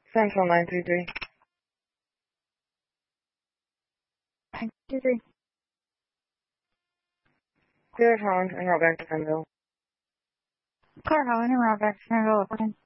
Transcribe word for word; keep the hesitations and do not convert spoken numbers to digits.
Central nine three three. nine two three. Clear Holland and route back to Fenville. Car Holland and route back to Fenville.